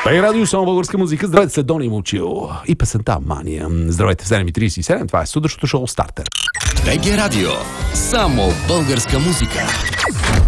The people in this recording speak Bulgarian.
Бай радио, само българска музика. Здравейте, след Дони Мълчил и песента Мания. Здравейте в 7:37, това е сутрешното шоу Стартер. БГ Радио, само българска музика.